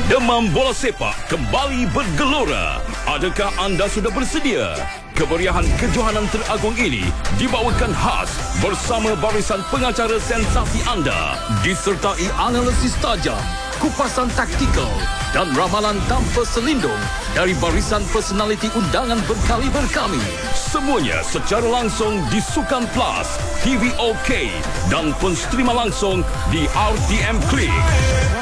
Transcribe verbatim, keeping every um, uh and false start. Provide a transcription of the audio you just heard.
Demam bola sepak kembali bergelora. Adakah anda sudah bersedia? Kemeriahan kejohanan teragung ini dibawakan khas bersama barisan pengacara sensasi anda, disertai analisis tajam, kupasan taktikal dan ramalan tanpa selindung dari barisan personaliti undangan berkaliber kami. Semuanya secara langsung di Sukan Plus, T V OK dan pun streama langsung di R T M Klik.